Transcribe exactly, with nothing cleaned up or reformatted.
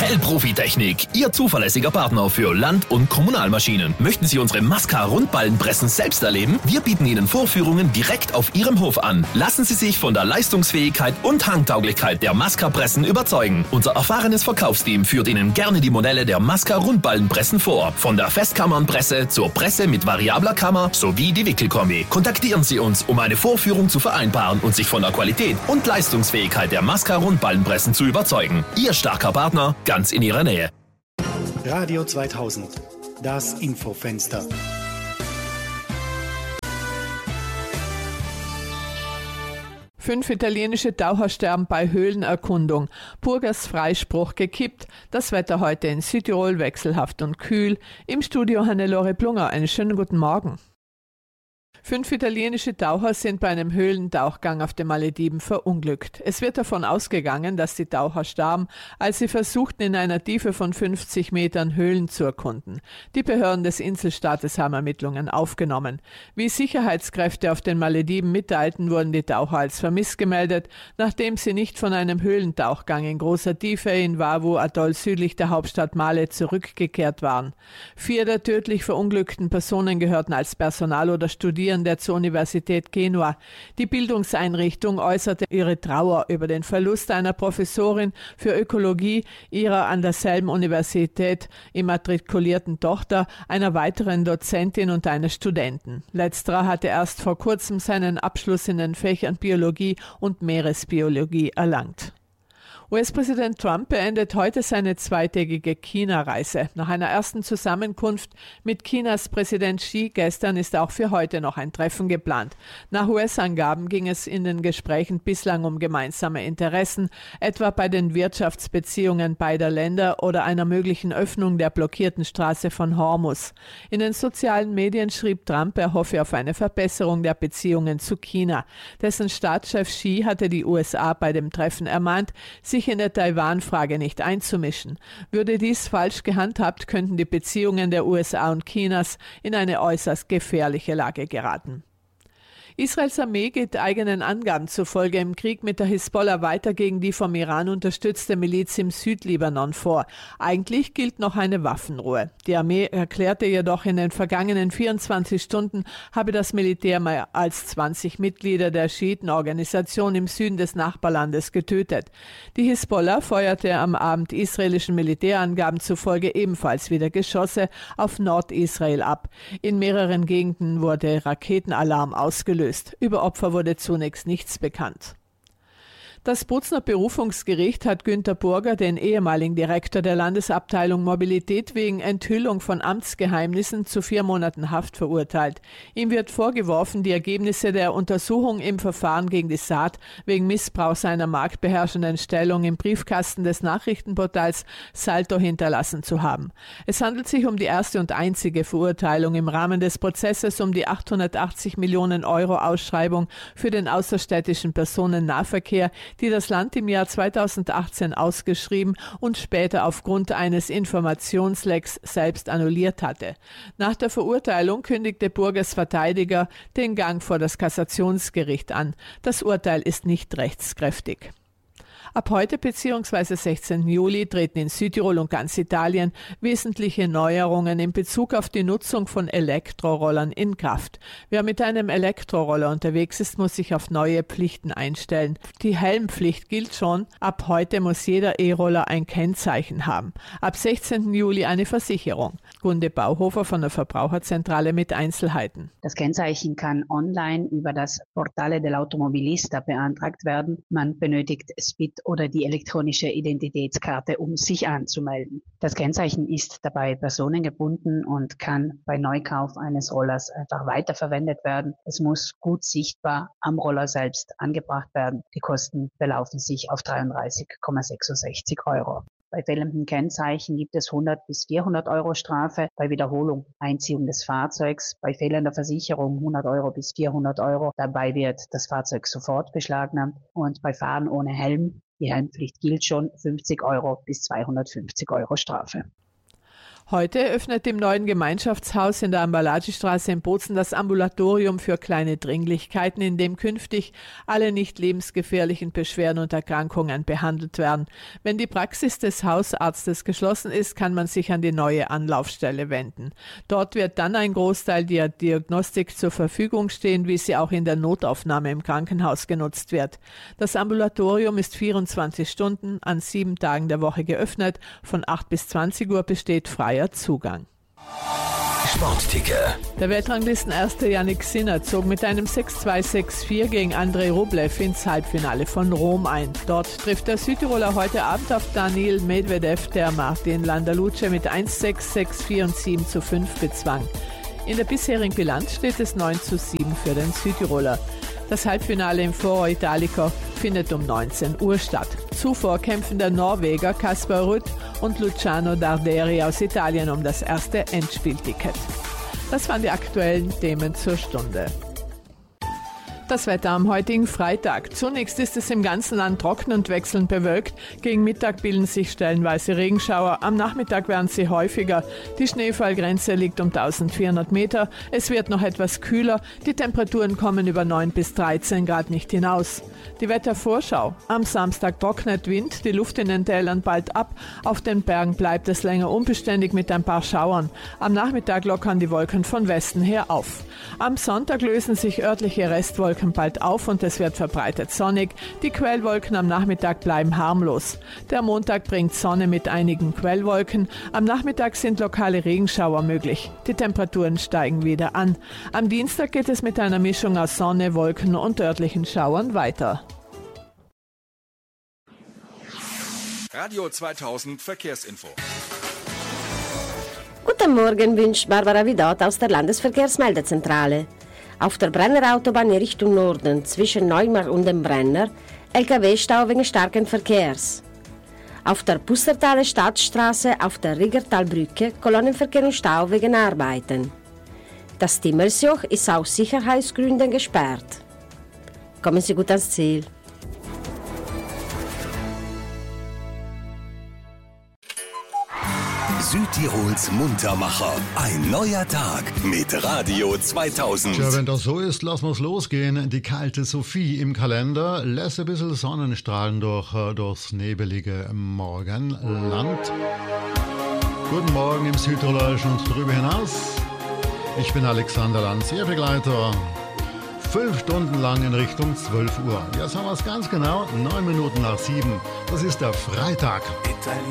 Hell-Profi-Technik, Ihr zuverlässiger Partner für Land- und Kommunalmaschinen. Möchten Sie unsere Masca-Rundballenpressen selbst erleben? Wir bieten Ihnen Vorführungen direkt auf Ihrem Hof an. Lassen Sie sich von der Leistungsfähigkeit und Handtauglichkeit der Masca-Pressen überzeugen. Unser erfahrenes Verkaufsteam führt Ihnen gerne die Modelle der Masca-Rundballenpressen vor. Von der Festkammernpresse zur Presse mit variabler Kammer sowie die Wickelkombi. Kontaktieren Sie uns, um eine Vorführung zu vereinbaren und sich von der Qualität und Leistungsfähigkeit der Masca-Rundballenpressen zu überzeugen. Ihr starker Partner, ganz in Ihrer Nähe. Radio zweitausend, das Infofenster. Fünf italienische Taucher sterben bei Höhlenerkundung. Burgers Freispruch gekippt. Das Wetter heute in Südtirol wechselhaft und kühl. Im Studio Hannelore Plunger. Einen schönen guten Morgen. Fünf italienische Taucher sind bei einem Höhlentauchgang auf den Malediven verunglückt. Es wird davon ausgegangen, dass die Taucher starben, als sie versuchten, in einer Tiefe von fünfzig Metern Höhlen zu erkunden. Die Behörden des Inselstaates haben Ermittlungen aufgenommen. Wie Sicherheitskräfte auf den Malediven mitteilten, wurden die Taucher als vermisst gemeldet, nachdem sie nicht von einem Höhlentauchgang in großer Tiefe in Vavu Atoll südlich der Hauptstadt Male zurückgekehrt waren. Vier der tödlich verunglückten Personen gehörten als Personal oder Studierende der zur Universität Genua. Die Bildungseinrichtung äußerte ihre Trauer über den Verlust einer Professorin für Ökologie, ihrer an derselben Universität immatrikulierten Tochter, einer weiteren Dozentin und eines Studenten. Letzterer hatte erst vor kurzem seinen Abschluss in den Fächern Biologie und Meeresbiologie erlangt. U S-Präsident Trump beendet heute seine zweitägige China-Reise. Nach einer ersten Zusammenkunft mit Chinas Präsident Xi gestern ist auch für heute noch ein Treffen geplant. Nach U S-Angaben ging es in den Gesprächen bislang um gemeinsame Interessen, etwa bei den Wirtschaftsbeziehungen beider Länder oder einer möglichen Öffnung der blockierten Straße von Hormuz. In den sozialen Medien schrieb Trump, er hoffe auf eine Verbesserung der Beziehungen zu China. Dessen Staatschef Xi hatte die U S A bei dem Treffen ermahnt, sich in der Taiwan-Frage nicht einzumischen. Würde dies falsch gehandhabt, könnten die Beziehungen der U S A und Chinas in eine äußerst gefährliche Lage geraten. Israels Armee geht eigenen Angaben zufolge im Krieg mit der Hisbollah weiter gegen die vom Iran unterstützte Miliz im Südlibanon vor. Eigentlich gilt noch eine Waffenruhe. Die Armee erklärte jedoch, in den vergangenen vierundzwanzig Stunden habe das Militär mehr als zwanzig Mitglieder der Schiitenorganisation im Süden des Nachbarlandes getötet. Die Hisbollah feuerte am Abend israelischen Militärangaben zufolge ebenfalls wieder Geschosse auf Nordisrael ab. In mehreren Gegenden wurde Raketenalarm ausgelöst. Über Opfer wurde zunächst nichts bekannt. Das Bozner Berufungsgericht hat Günter Burger, den ehemaligen Direktor der Landesabteilung Mobilität, wegen Enthüllung von Amtsgeheimnissen zu vier Monaten Haft verurteilt. Ihm wird vorgeworfen, die Ergebnisse der Untersuchung im Verfahren gegen die Saat wegen Missbrauch seiner marktbeherrschenden Stellung im Briefkasten des Nachrichtenportals Salto hinterlassen zu haben. Es handelt sich um die erste und einzige Verurteilung im Rahmen des Prozesses um die achthundertachtzig Millionen Euro Ausschreibung für den außerstädtischen Personennahverkehr, die das Land im Jahr zweitausendachtzehn ausgeschrieben und später aufgrund eines Informationslecks selbst annulliert hatte. Nach der Verurteilung kündigte Burgers Verteidiger den Gang vor das Kassationsgericht an. Das Urteil ist nicht rechtskräftig. Ab heute bzw. sechzehnten Juli treten in Südtirol und ganz Italien wesentliche Neuerungen in Bezug auf die Nutzung von Elektrorollern in Kraft. Wer mit einem Elektroroller unterwegs ist, muss sich auf neue Pflichten einstellen. Die Helmpflicht gilt schon. Ab heute muss jeder E-Roller ein Kennzeichen haben. Ab sechzehnten Juli eine Versicherung. Gunde Bauhofer von der Verbraucherzentrale mit Einzelheiten. Das Kennzeichen kann online über das Portale dell'Automobilista beantragt werden. Man benötigt S P I D oder die elektronische Identitätskarte, um sich anzumelden. Das Kennzeichen ist dabei personengebunden und kann bei Neukauf eines Rollers einfach weiterverwendet werden. Es muss gut sichtbar am Roller selbst angebracht werden. Die Kosten belaufen sich auf dreiunddreißig Komma sechsundsechzig Euro. Bei fehlendem Kennzeichen gibt es hundert bis vierhundert Euro Strafe, bei Wiederholung Einziehung des Fahrzeugs, bei fehlender Versicherung hundert Euro bis vierhundert Euro. Dabei wird das Fahrzeug sofort beschlagnahmt und bei Fahren ohne Helm, die Helmpflicht gilt schon, fünfzig Euro bis zweihundertfünfzig Euro Strafe. Heute öffnet im neuen Gemeinschaftshaus in der Ambalagestraße in Bozen das Ambulatorium für kleine Dringlichkeiten, in dem künftig alle nicht lebensgefährlichen Beschwerden und Erkrankungen behandelt werden. Wenn die Praxis des Hausarztes geschlossen ist, kann man sich an die neue Anlaufstelle wenden. Dort wird dann ein Großteil der Diagnostik zur Verfügung stehen, wie sie auch in der Notaufnahme im Krankenhaus genutzt wird. Das Ambulatorium ist vierundzwanzig Stunden an sieben Tagen der Woche geöffnet. Von acht bis zwanzig Uhr besteht freier Zugang. Sportticker. Der Weltranglistenerste Jannik Sinner zog mit einem sechs zwei sechs vier gegen Andrei Rublev ins Halbfinale von Rom ein. Dort trifft der Südtiroler heute Abend auf Daniil Medvedev, der Martin Landaluce mit eins sechs sechs vier und sieben zu fünf bezwang. In der bisherigen Bilanz steht es neun zu sieben für den Südtiroler. Das Halbfinale im Foro Italico findet um neunzehn Uhr statt. Zuvor kämpfen der Norweger Kaspar Ruud und Luciano Darderi aus Italien um das erste Endspielticket. Das waren die aktuellen Themen zur Stunde. Das Wetter am heutigen Freitag. Zunächst ist es im ganzen Land trocken und wechselnd bewölkt. Gegen Mittag bilden sich stellenweise Regenschauer. Am Nachmittag werden sie häufiger. Die Schneefallgrenze liegt um eintausendvierhundert Meter. Es wird noch etwas kühler. Die Temperaturen kommen über neun bis dreizehn Grad nicht hinaus. Die Wettervorschau. Am Samstag trocknet Wind, die Luft in den Tälern bald ab. Auf den Bergen bleibt es länger unbeständig mit ein paar Schauern. Am Nachmittag lockern die Wolken von Westen her auf. Am Sonntag lösen sich örtliche Restwolken bald auf und es wird verbreitet sonnig. Die Quellwolken am Nachmittag bleiben harmlos. Der Montag bringt Sonne mit einigen Quellwolken. Am Nachmittag sind lokale Regenschauer möglich. Die Temperaturen steigen wieder an. Am Dienstag geht es mit einer Mischung aus Sonne, Wolken und örtlichen Schauern weiter. Radio zweitausend Verkehrsinfo. Guten Morgen, wünscht Barbara Vidot aus der Landesverkehrsmeldezentrale. Auf der Brennerautobahn in Richtung Norden zwischen Neumar und dem Brenner L K W-Stau wegen starken Verkehrs. Auf der Pustertaler Stadtstraße auf der Riggertalbrücke Kolonnenverkehr und Stau wegen Arbeiten. Das Timmersjoch ist aus Sicherheitsgründen gesperrt. Kommen Sie gut ans Ziel. Südtirols Muntermacher. Ein neuer Tag mit Radio zweitausend. Tja, wenn das so ist, lassen wir's losgehen. Die kalte Sophie im Kalender lässt ein bisschen Sonnenstrahlen durch, durchs nebelige Morgenland. Guten Morgen im Südtirolischen und darüber hinaus. Ich bin Alexander Lanz, Ihr Begleiter. Fünf Stunden lang in Richtung zwölf Uhr. Jetzt haben wir es ganz genau, neun Minuten nach sieben. Das ist der Freitag. Italien.